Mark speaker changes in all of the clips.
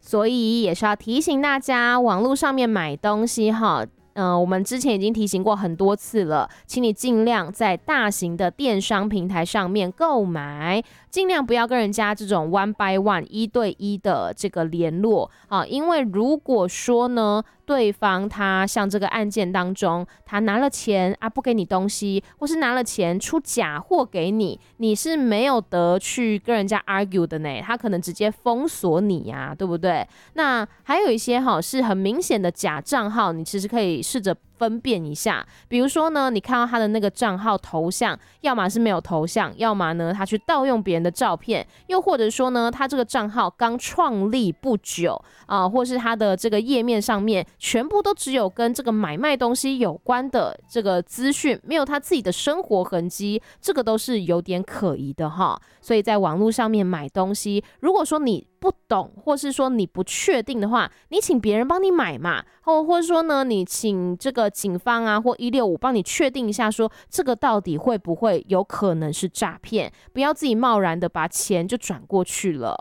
Speaker 1: 所以也是要提醒大家，网络上面买东西哈。我们之前已经提醒过很多次了，请你尽量在大型的电商平台上面购买，尽量不要跟人家这种 one by one 一对一的这个联络啊，因为如果说呢，对方他像这个案件当中，他拿了钱啊不给你东西，或是拿了钱出假货给你，你是没有得去跟人家 argue 的呢，他可能直接封锁你呀，对不对？那还有一些是很明显的假账号，你其实可以试着分辨一下，比如说呢，你看到他的那个账号头像，要么是没有头像，要么呢他去盗用别人的照片，又或者说呢，他这个账号刚创立不久或是他的这个页面上面全部都只有跟这个买卖东西有关的这个资讯，没有他自己的生活痕迹，这个都是有点可疑的哈。所以在网络上面买东西，如果说你不懂，或是说你不确定的话，你请别人帮你买嘛，或者说呢，你请这个警方啊或165帮你确定一下，说这个到底会不会有可能是诈骗，不要自己贸然的把钱就转过去了。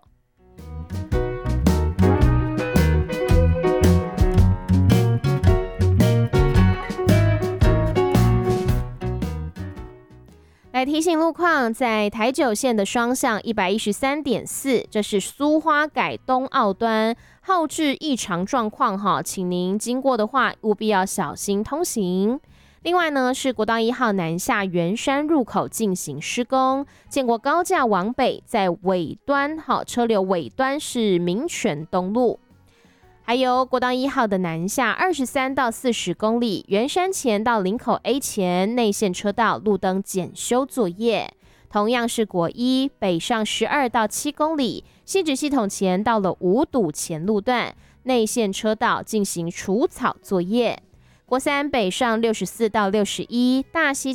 Speaker 1: 来提醒路况，在台九线的双向 113.4， 这是苏花改东澳端后置异常状况请您经过的话务必要小心通行。另外呢，是国道1号南下圆山入口进行施工，建国高架往北，在尾端车流尾端是民权东路。还有国道1号的南下23到40公里，圆山前到林口 A 前内线车道路灯检修作业。同样是国一北上12到7公里，汐止系统前到了五堵前路段，内线车道进行除草作业。国三北上64到61，大溪